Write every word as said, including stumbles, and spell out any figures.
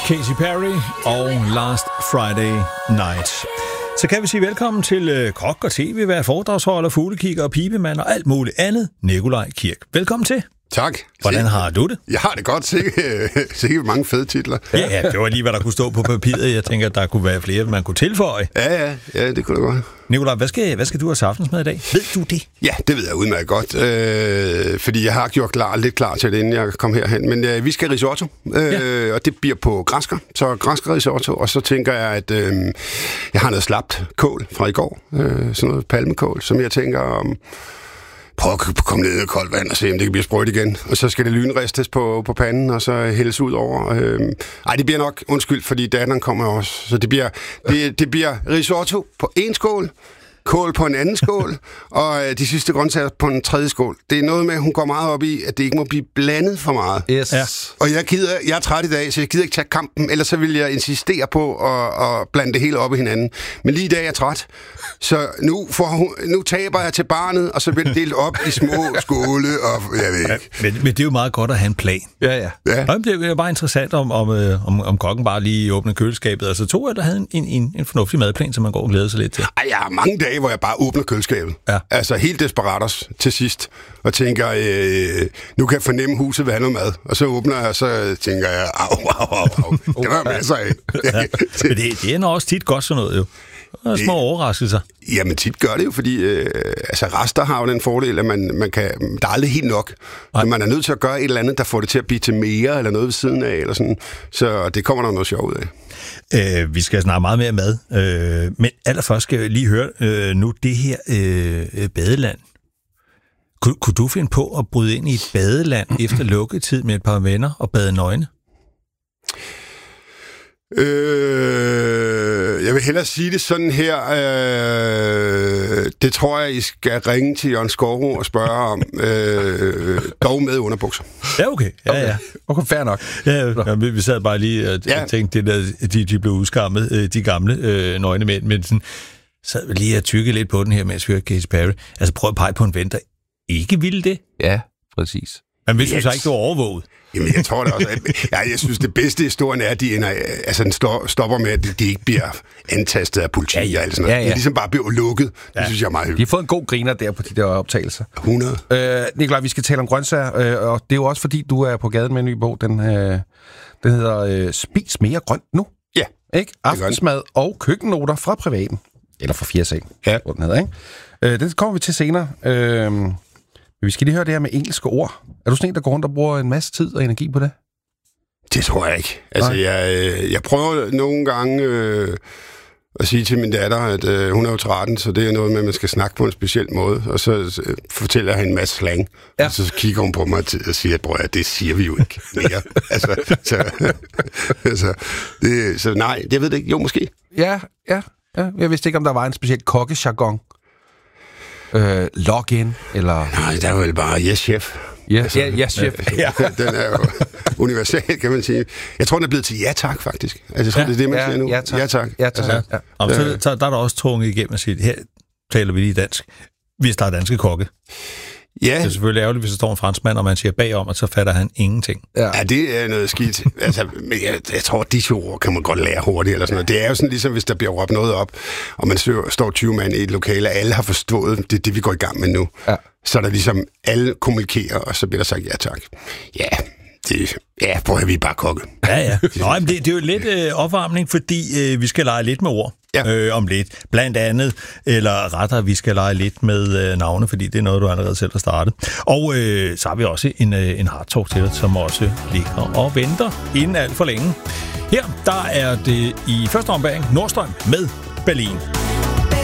Katy Perry og Last Friday Night. Så kan vi sige velkommen til øh, kok og tv-vært, foredragsholder, fuglekigger og pibemand og alt muligt andet. Nikolaj Kirk. Velkommen til. Tak. Hvordan har du det? Jeg har det godt. Sikkert mange fede titler. Ja, ja, det var lige, hvad der kunne stå på papiret. Jeg tænker, at der kunne være flere, man kunne tilføje. Ja, ja, ja, det kunne det godt. Nikolaj, hvad skal, hvad skal du have til aftensmad i dag? Ved du det? Ja, det ved jeg udmærket godt. Øh, fordi jeg har gjort klar, lidt klar til det, inden jeg kom herhen. Men øh, vi skal risotto, øh, ja. Og det bliver på græsker. Så græsker risotto. Og så tænker jeg, at øh, jeg har noget slapt kål fra i går. Øh, sådan noget palmekål, som jeg tænker om... Um, Prøv at komme ned i koldt vand og se, om det kan blive sprødt igen. Og så skal det lynristes på, på panden, og så hældes ud over. Øhm, ej, det bliver nok, undskyld, fordi datteren kommer også. Så det bliver, det, det bliver risotto på en skål, kål på en anden skål, og de sidste grøntsager på en tredje skål. Det er noget med, at hun går meget op i, at det ikke må blive blandet for meget. Yes. Ja. Og jeg, gider, jeg er træt i dag, så jeg gider ikke tage kampen, ellers så vil jeg insistere på at, at blande det hele op i hinanden. Men lige i dag er jeg træt, så nu, får hun, nu taber jeg til barnet, og så bliver det delt op i små skåle, og jeg ved ikke. Ja, men, men det er jo meget godt at have en plan. Ja, ja. ja. Og det er bare interessant, om, om, om, om kokken bare lige åbner køleskabet, og så tog jeg, der havde en, en, en fornuftig madplan, som man går og glæder sig lidt til. Ej, jeg har mange dage, hvor jeg bare åbner køleskabet. Ja. Altså helt desperatos til sidst. Og tænker, øh, nu kan jeg fornemme huset ved noget mad. Og så åbner jeg, og så tænker jeg, au, au, au, au. Det var masser af. Ja. Men det, det er nok også tit godt sådan noget, jo. Og små overraskelser. Jamen tit gør det jo, fordi øh, altså rester har jo den fordel, at man, man kan, der er aldrig helt nok. Men man er nødt til at gøre et eller andet, der får det til at blive til mere, eller noget ved siden af, eller sådan. Så det kommer der noget sjovt ud af. Øh, vi skal snakke meget mere mad, øh, men allerførst skal jeg lige høre øh, nu det her øh, badeland. Kun, kunne du finde på at bryde ind i et badeland efter lukketid med et par venner og bade nøgne? Øh, jeg vil hellere sige det sådan her. Øh, det tror jeg, I skal ringe til Jørgen Skårro og spørge om. Øh, dog med underbukser. Ja, okay. Ja, okay. ja. Okay, fair nok. Ja, ja, vi sad bare lige og ja. tænkte, det der, de, de blev udskammet, de gamle øh, nøgne mænd, men sådan, sad vi lige og tykke lidt på den her, mens vi hørte Katy Perry. Altså prøv at pege på en ven, der ikke ville det. Ja, præcis. Men hvis yes. du så ikke, du er overvåget. Jamen, jeg tror det også. At, ja, jeg synes, det bedste i historien er, at de ender, altså, den stopper med, at de ikke bliver antastet af politi. Ja, ja. Eller sådan noget. Ja, ja. De ligesom bare bliver lukket. Ja. Det synes jeg er meget hyggeligt. De har fået en god griner der på de der optagelser. hundrede. Øh, Nikolaj, vi skal tale om grøntsager, øh, og det er jo også fordi, du er på gaden med en ny bog. Den, øh, den hedder øh, Spis mere grønt nu. Ja. Ikke? Aftensmad og køkkennoter fra privaten. Eller fra Fjerseng, ja. Hvor den hedder, ikke? Øh, den kommer vi til senere. Øh, vi skal lige høre det her med engelske ord. Er du sådan en, der går rundt og bruger en masse tid og energi på det? Det tror jeg ikke. Altså, jeg, jeg prøver nogle gange øh, at sige til min datter, at øh, hun er jo tretten, så det er noget med, at man skal snakke på en speciel måde. Og så øh, fortæller jeg hende en masse slang. Ja. Og så kigger hun på mig og siger, bror, det siger vi jo ikke mere. altså, så, altså, det, så nej, jeg ved det ikke. Jo, måske. Ja, ja, ja. Jeg vidste ikke, om der var en speciel kokkejargon. Øh, login, eller... Nej, der er vel bare yes, chef. Ja, altså, ja, yes, chef. Ja. Den er jo universal, kan man sige. Jeg tror, den er blevet til ja tak, faktisk. Altså, jeg tror, ja, det er det, man ja, siger nu. Ja tak. Ja tak. Ja, tak. Altså, ja. Og så, så der er der også trunget igennem at sige, her taler vi lige dansk. Vi er danske kokke. Ja. Det er selvfølgelig ærgerligt, hvis der står en franskmand, og man siger bagom, og så fatter han ingenting. Ja, ja det er noget skidt. Altså, jeg, jeg tror, at disse ord kan man godt lære hurtigt. Eller sådan noget. Det er jo sådan, ligesom hvis der bliver råbt noget op, og man står tyve mand i et lokale, og alle har forstået, det er det, vi går i gang med nu. Ja. Så er der ligesom, alle kommunikerer, og så bliver der sagt ja tak. Ja, det, ja, prøv at vi bare kokke. Ja, ja. Nå, men det, det er jo lidt øh, opvarmning, fordi øh, vi skal lege lidt med ord. Ja. Øh, om lidt. Blandt andet, eller rettere, vi skal lege lidt med øh, navne, fordi det er noget, du allerede selv har startet. Og øh, så har vi også en, øh, en hard talk til dig, som også ligger og venter inden alt for længe. Her, der er det i første ombæring Nordstrøm med Berlin.